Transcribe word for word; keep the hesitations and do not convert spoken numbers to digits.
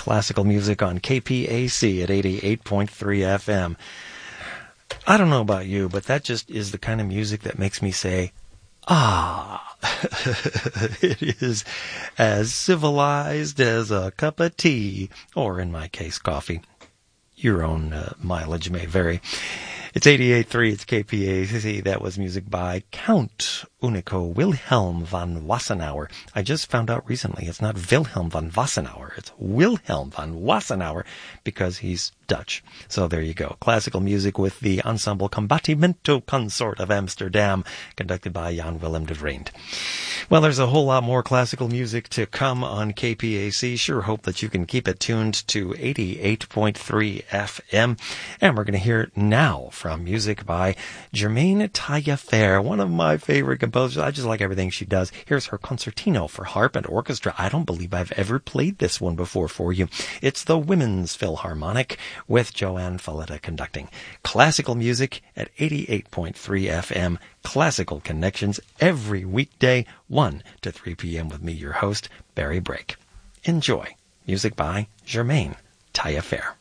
classical music on K P A C at eighty-eight point three F M. I don't know about you, but that just is the kind of music that makes me say, ah. It is as civilized as a cup of tea, or in my case, coffee. Your own uh, mileage may vary. It's eighty-eight point three, it's K P A C. That was music by Count Unico Wilhelm von Wassenauer. I just found out recently it's not Wilhelm von Wassenauer, it's Wilhelm von Wassenauer, because he's Dutch. So there you go. Classical music with the Ensemble Combattimento Consort of Amsterdam, conducted by Jan Willem de Vreemd. Well, there's a whole lot more classical music to come on K P A C. Sure hope that you can keep it tuned to eighty-eight point three F M. And we're going to hear it now from music by Germaine Taillefer, one of my favorite composers. I just like everything she does. Here's her concertino for harp and orchestra. I don't believe I've ever played this one before for you. It's the Women's Philharmonic with Joanne Falletta conducting. Classical music at eighty-eight point three F M. Classical Connections every weekday, one to three p.m. with me, your host, Barry Brake. Enjoy. Music by Germaine Taillefer.